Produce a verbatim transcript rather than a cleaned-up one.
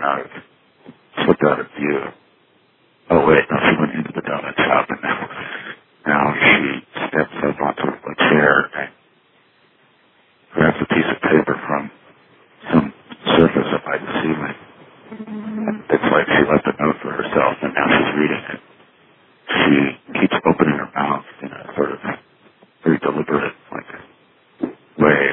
went out of, slipped out of view. Oh wait, no, she went into the donut shop, and now, now she steps up onto a chair and grabs a piece of paper from some surface up by the ceiling. It's like she left a note for herself, and now she's reading it. She keeps opening her mouth in a sort of very deliberate, like, way,